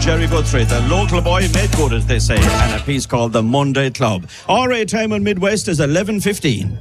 Jerry Guthrie, the local boy made good, as they say, and a piece called The Monday Club. RA time on Midwest is 11:15.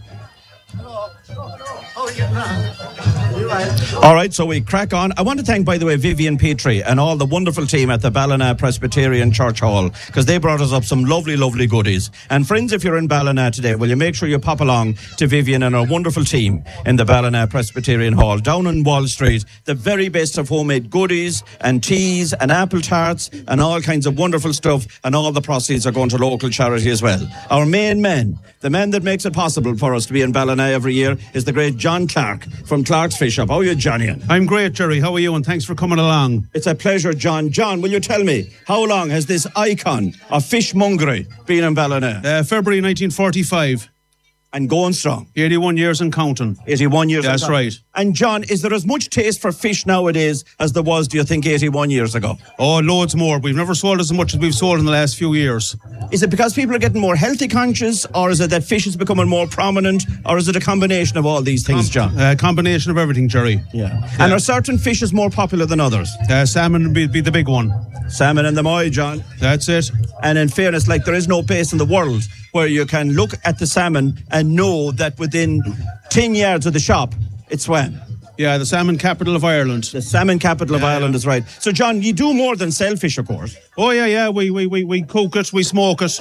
All right, so we crack on. I want to thank, by the way, Vivian Petrie and all the wonderful team at the Ballina Presbyterian Church Hall, because they brought us up some lovely, lovely goodies. And friends, if you're in Ballina today, will you make sure you pop along to Vivian and our wonderful team in the Ballina Presbyterian Hall down on Wall Street. The very best of homemade goodies and teas and apple tarts and all kinds of wonderful stuff, and all the proceeds are going to local charity as well. Our main man, the man that makes it possible for us to be in Ballina every year, is the great John Clark from Clark's Fish Shop. How are you, Johnny? I'm great, Jerry. How are you? And thanks for coming along. It's a pleasure, John. John, will you tell me, how long has this icon of fishmongery been in Ballina? February 1945. And going strong. 81 years and counting. 81 years That's and counting. right. And John, is there as much taste for fish nowadays as there was, do you think, 81 years ago? Oh, loads more. We've never sold as much as we've sold in the last few years. Is it because people are getting more healthy conscious, or is it that fish is becoming more prominent, or is it a combination of all these things, John? Combination of everything, Jerry. Yeah. And are certain fishes more popular than others? Salmon would be the big one. Salmon and the moi, John. That's it. And in fairness, like, there is no place in the world where you can look at the salmon and know that within 10 yards of the shop, it swam. Yeah, the salmon capital of Ireland. The salmon capital of Ireland is right. So, John, you do more than sell fish, of course. Oh, yeah. We cook it, we smoke it,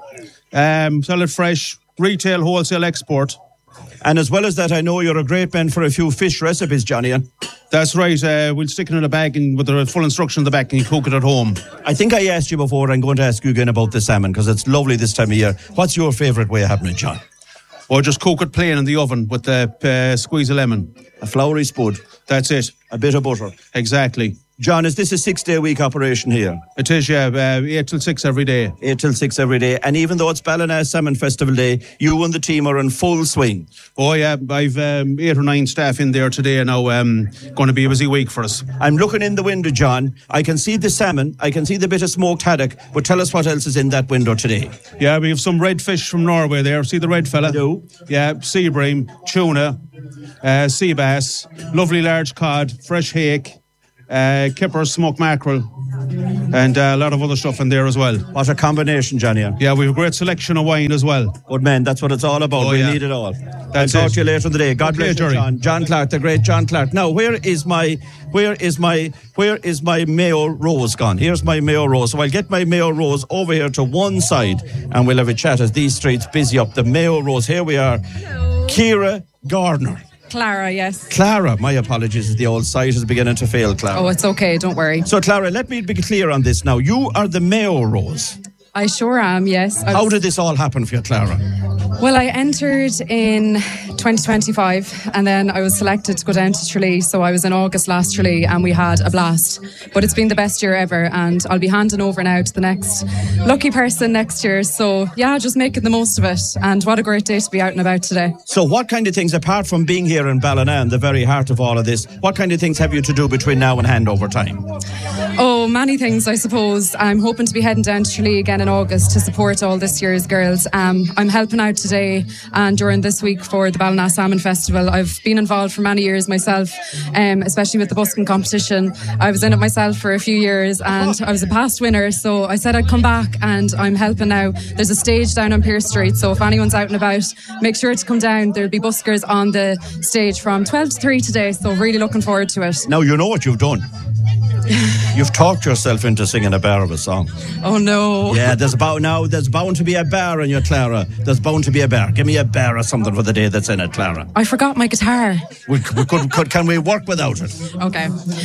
sell it fresh, retail, wholesale, export. And as well as that, I know you're a great man for a few fish recipes, Johnny. That's right. We'll stick it in a bag and with the full instruction in the back, and you cook it at home. I think I asked you before. I'm going to ask you again about the salmon, because it's lovely this time of year. What's your favourite way of having it, John? Or just cook it plain in the oven with the squeeze of lemon. A floury spud. That's it. A bit of butter. Exactly. John, is this a 6-day-a-week operation here? It is, yeah. 8 till 6 every day. 8 till 6 every day. And even though it's Ballina Salmon Festival Day, you and the team are in full swing. Oh, yeah. I've 8 or 9 staff in there today now. Going to be a busy week for us. I'm looking in the window, John. I can see the salmon. I can see the bit of smoked haddock. But tell us what else is in that window today. Yeah, we have some red fish from Norway there. See the red fella? I do. Yeah, sea bream, tuna, sea bass, lovely large cod, fresh hake, kipper, smoked mackerel, and a lot of other stuff in there as well. What a combination, Johnny. Yeah, we have a great selection of wine as well. Good man, that's what it's all about. We need it all. I'll talk to you later in the day. God bless you, John. John Clark, the great John Clark. Now, where is my Mayo Rose gone? Here's my Mayo Rose. So I'll get my Mayo Rose over here to one side, and we'll have a chat as these streets busy up. The Mayo Rose. Here we are. Hello. Ciara Gardner. Clara, yes. Clara, my apologies, the old site is beginning to fail, Clara. Oh, it's okay, don't worry. So, Clara, let me be clear on this now. You are the Mayo Rose. I sure am, yes. How did this all happen for you, Clara? Well, I entered in 2025 and then I was selected to go down to Tralee. So I was in August last Tralee and we had a blast. But it's been the best year ever and I'll be handing over now to the next lucky person next year. So yeah, just making the most of it. And what a great day to be out and about today. So what kind of things, apart from being here in Ballina in the very heart of all of this, what kind of things have you to do between now and handover time? Oh, many things, I suppose. I'm hoping to be heading down to Tralee again in August to support all this year's girls. I'm helping out today and during this week for the Ballina Salmon Festival. I've been involved for many years myself, especially with the busking competition. I was in it myself for a few years and I was a past winner, so I said I'd come back and I'm helping now. There's a stage down on Pierce Street, so if anyone's out and about, make sure to come down. There'll be buskers on the stage from 12 to 3 today, so really looking forward to it. Now, you know what you've done. You've talked yourself into singing a bar of a song. Oh no. Yeah, there's bound to be a bar in you, Clara. There's bound to be a bar. Give me a bar or something for the day that's in it, Clara. I forgot my guitar. Can we work without it? Okay.